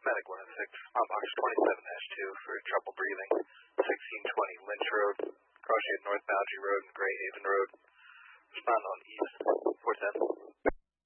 Medic 106, on box 27-2 for trouble breathing. 1620 Lynch Road, cross shade North Boundary Road and Gray Haven Road. Respond on East 410.